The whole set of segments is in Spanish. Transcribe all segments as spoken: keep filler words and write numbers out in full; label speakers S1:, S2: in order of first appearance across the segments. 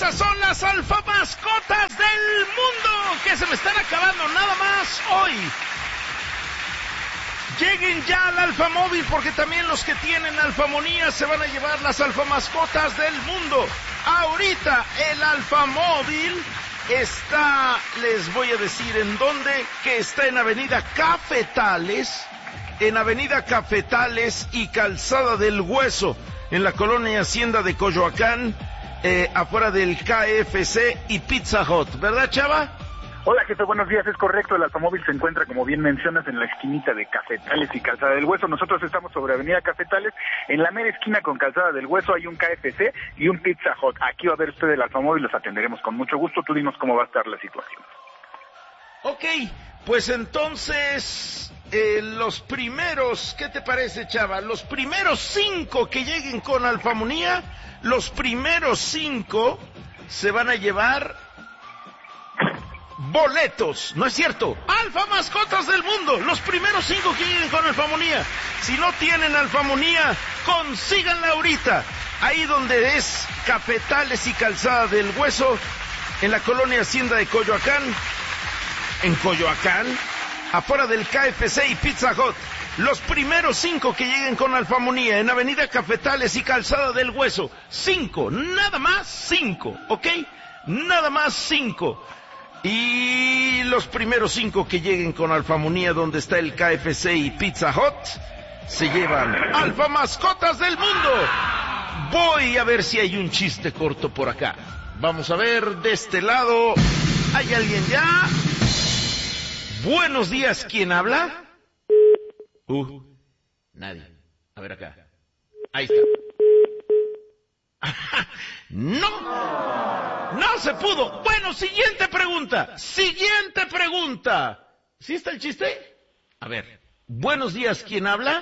S1: Estas son las alfa mascotas del mundo que se me están acabando nada más hoy. Lleguen ya al Alfa Móvil porque también los que tienen alfamonía se van a llevar las alfa mascotas del mundo. Ahorita el Alfa Móvil está, les voy a decir en dónde, que está en Avenida Cafetales, en Avenida Cafetales y Calzada del Hueso, en la colonia Hacienda de Coyoacán, eh, afuera del K F C y Pizza Hut, ¿verdad, Chava?
S2: Hola, jefe, buenos días, es correcto, el automóvil se encuentra, como bien mencionas, en la esquinita de Cafetales y Calzada del Hueso. Nosotros estamos sobre Avenida Cafetales, en la mera esquina con Calzada del Hueso hay un K F C y un Pizza Hut. Aquí va a ver usted el automóvil, los atenderemos con mucho gusto. Tú dinos cómo va a estar la situación.
S1: Ok, pues entonces, eh, los primeros, ¿qué te parece, Chava? Los primeros cinco que lleguen con alfamonía, los primeros cinco se van a llevar boletos, ¿no es cierto? Alfa Mascotas del Mundo, los primeros cinco que lleguen con alfamonía. Si no tienen alfamonía, consíganla ahorita. Ahí donde es Cafetales y Calzada del Hueso, en la colonia Hacienda de Coyoacán, en Coyoacán, afuera del K F C y Pizza Hut. Los primeros cinco que lleguen con alfamonía en Avenida Cafetales y Calzada del Hueso. Cinco, nada más cinco, ¿ok? Nada más cinco. Y los primeros cinco que lleguen con alfamonía donde está el K F C y Pizza Hut se llevan Alfa Mascotas del Mundo. Voy a ver si hay un chiste corto por acá. Vamos a ver de este lado. ¿Hay alguien ya? Buenos días, ¿quién habla? Uh, nadie. A ver acá. Ahí está. ¡No! ¡No se pudo! Bueno, siguiente pregunta. Siguiente pregunta. ¿Sí está el chiste? A ver. Buenos días, ¿quién habla?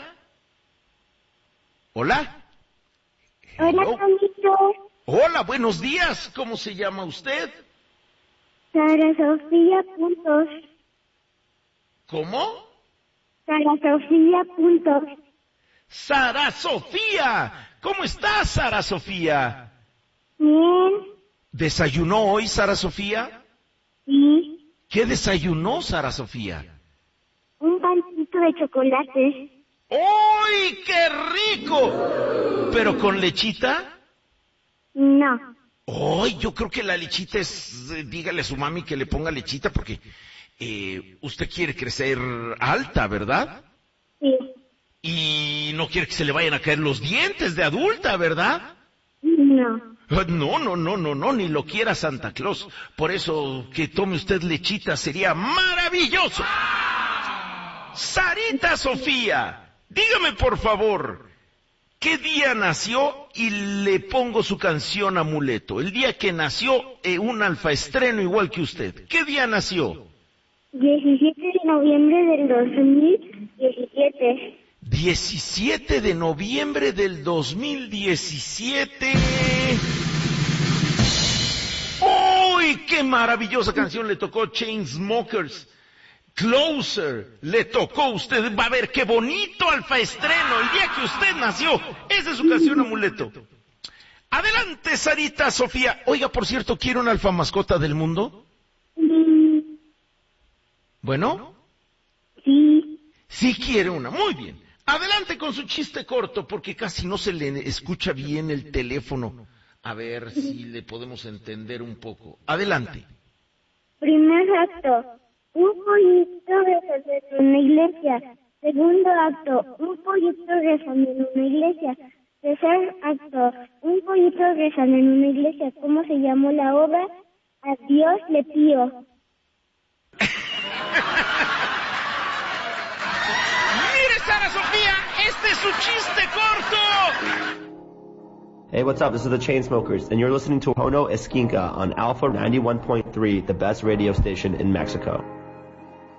S1: ¿Hola?
S3: Hola, Camilo.
S1: Hola, buenos días. ¿Cómo se llama usted?
S3: Sara Sofía Puntos.
S1: ¿Cómo?
S3: Sara Sofía Puntos.
S1: Sara Sofía. ¿Cómo estás, Sara Sofía?
S3: Bien.
S1: ¿Desayunó hoy, Sara Sofía?
S3: Sí.
S1: ¿Qué desayunó, Sara Sofía?
S3: Un pancito de chocolate.
S1: ¡Uy, qué rico! ¿Pero con lechita?
S3: No.
S1: ¡Ay, yo creo que la lechita es... eh, dígale a su mami que le ponga lechita porque eh, usted quiere crecer alta, ¿verdad?
S3: Sí.
S1: Y no quiere que se le vayan a caer los dientes de adulta, ¿verdad?
S3: No.
S1: No, no, no, no, no, ni lo quiera Santa Claus. Por eso que tome usted lechita sería maravilloso. Sarita Sofía, dígame por favor, ¿qué día nació? Y le pongo su canción Amuleto. El día que nació, eh, un alfaestreno igual que usted. ¿Qué día nació?
S3: diecisiete de noviembre del dos mil diecisiete.
S1: diecisiete de noviembre del dos mil diecisiete. ¡Uy, qué maravillosa canción! Le tocó Chainsmokers. Closer, le tocó a usted. Va a ver qué bonito alfaestreno el día que usted nació. Esa es su canción Amuleto. Adelante, Sarita Sofía. Oiga, por cierto, ¿quiere una alfa mascota del mundo?
S3: Sí.
S1: ¿Bueno?
S3: Sí.
S1: Sí quiere una, muy bien. Adelante con su chiste corto, porque casi no se le escucha bien el teléfono. A ver si le podemos entender un poco. Adelante.
S3: Primer acto. Un pollito rezando en una iglesia. Segundo acto. Un pollito rezando en una iglesia. Tercer acto. Un pollito rezando en una iglesia. ¿Cómo se llamó la obra? A Dios le pío.
S1: ¡Mire, Sara Sofía! ¡Este es su chiste corto!
S4: Hey, what's up? This is the Chainsmokers, and you're listening to Hono Esquinca on Alpha ninety-one point three, the best radio station in Mexico.